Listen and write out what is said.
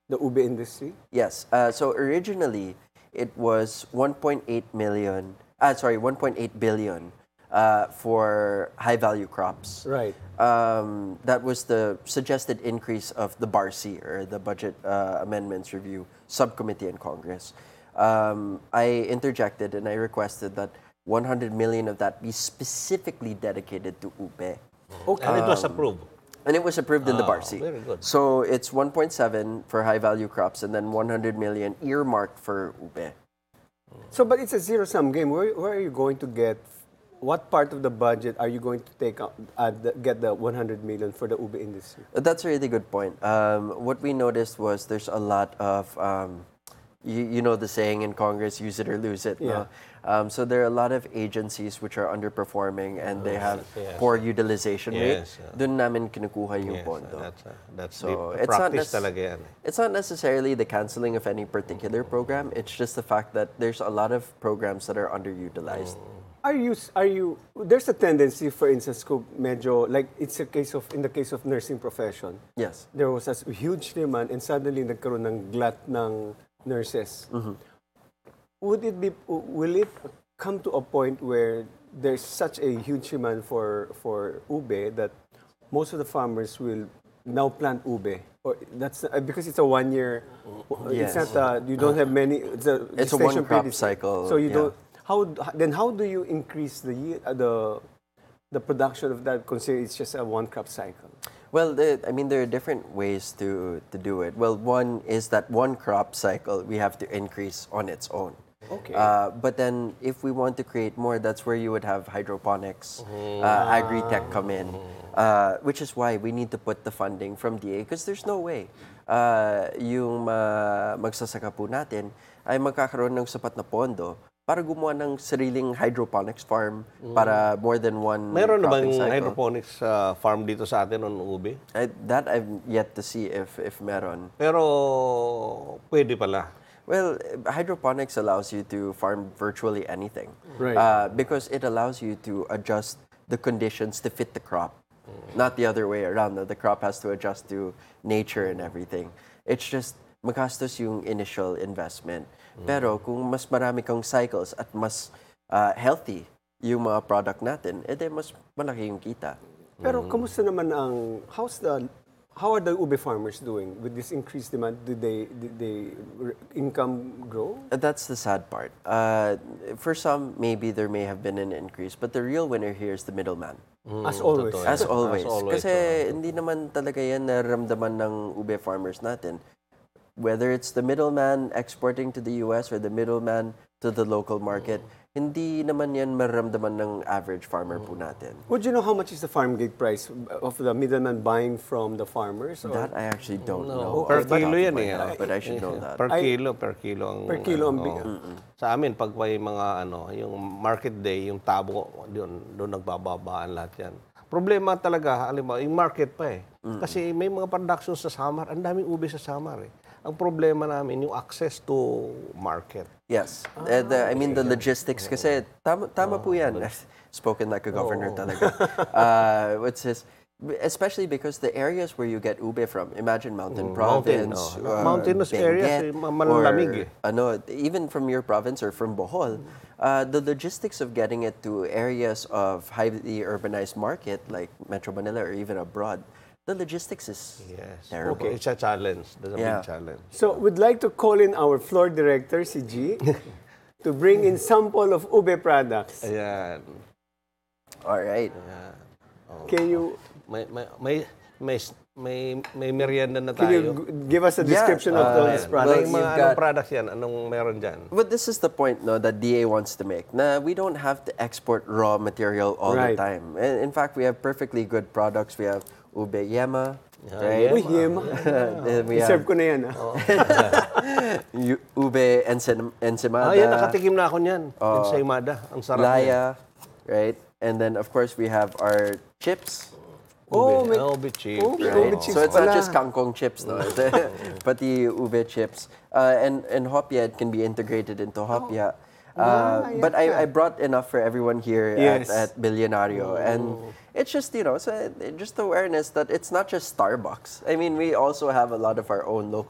the ube industry? Yes. So originally, it was 1.8 billion for high-value crops. Right. That was the suggested increase of the BARC, or the Budget Amendments Review Subcommittee in Congress. I interjected and I requested that 100 million of that be specifically dedicated to ube. Okay. And it was approved. And it was approved in the BARC. Very good. So it's 1.7 for high-value crops and then 100 million earmarked for ube. So, but it's a zero-sum game. Where are you going to get? What part of the budget are you going to take out, get the 100 million for the ube industry? That's a really good point. What we noticed was there's a lot of, you know the saying in Congress, use it or lose it. Yeah. No? So there are a lot of agencies which are underperforming and they have yes. poor utilization Yes, rate. Doon namin kinukuha yung Yes, pondo. that's So the it's not practice nec- talaga yan. It's not necessarily the canceling of any particular program. It's just the fact that there's a lot of programs that are underutilized. Are you? There's a tendency, for instance, kung medyo like it's a case of in the case of nursing profession. Yes. There was a huge demand and suddenly nagkaroon ng glut ng nurses. Will it come to a point where there's such a huge demand for ube that most of the farmers will now plant ube? Or that's because it's a 1 year. Yes. It's not. You don't have many. It's a one gestation crop period. cycle, So you yeah. don't. How do you increase the production of that? Consider it's just a one crop cycle. Well, I mean, there are different ways to do it. Well, one is that one crop cycle we have to increase on its own. Okay. But then if we want to create more, that's where you would have hydroponics, agri-tech come in, which is why we need to put the funding from DA because there's no way yung magsasaka po natin ay magkakaroon ng sapat na pondo para gumawa ng sariling hydroponics farm para more than one Meron na cropping bang cycle. hydroponics farm dito sa atin on ube? That I've yet to see if meron. Pero pwede pala. Well, hydroponics allows you to farm virtually anything. Right. Because it allows you to adjust the conditions to fit the crop. Not the other way around. The crop has to adjust to nature and everything. It's just magastos yung initial investment. Pero kung mas marami kang cycles at mas healthy yung mga product natin, edi mas malaki yung kita. Pero kamusta naman how are the ube farmers doing with this increased demand? Did they income grow? That's the sad part. For some, maybe there may have been an increase, but the real winner here is the middleman. As always. totoo. As always. As always, Kasi hindi naman talaga yan nararamdaman ng ube farmers natin. Whether it's the middleman exporting to the US or the middleman to the local market, hindi naman yan mararamdaman ng average farmer po natin. Would you know how much is the farm gate price of the middleman buying from the farmers? Or That I actually don't No, know. per off the top kilo of yan my eh. head, but I should know that. Per kilo ang Per kilo ang big. Sa amin pag may mga yung market day, yung tabo, doon nagbababaan lahat yan. Problema talaga, alam mo, yung market pa eh. Kasi may mga production sa Samar, ang daming ube sa Samar eh. Ang problema namin yung access to market. Yes. I mean, the logistics kasi, tama po yan. Spoken like a governor talaga. What's this? Especially because the areas where you get ube from, imagine Mountain Province, Mountainous areas, Benguet, malalamig or, even from your province or from Bohol, the logistics of getting it to areas of highly urbanized market like Metro Manila or even abroad, the logistics is terrible. Okay, it's a challenge. That's a big challenge. So we'd like to call in our floor director, si G, to bring in sample of ube products. Ayan. All right. Can you may merienda na can you tayo. give us a description of those May products? mga you've anong got- products yan? Anong meron dyan? But this is the point, no, that DA wants to make. Na we don't have to export raw material all Right. the time. In fact, we have perfectly good products. We have ube yema, Yeah, right? Uy, him. Then we I-serve have ko na yan. ube ensimada, Yan, nakatikim na ako niyan. Ensaymada. Ang sarap niya. laya, right? And then, of course, we have our chips. Oh, may- Ube chips. Oh, may Right? ube chips So it's not pala. just kangkong chips, no? But the ube chips. And hopya, it can be integrated into hopya. But I brought enough for everyone here Yes. at Billionario. And it's just, just awareness that it's not just Starbucks. I mean, we also have a lot of our own local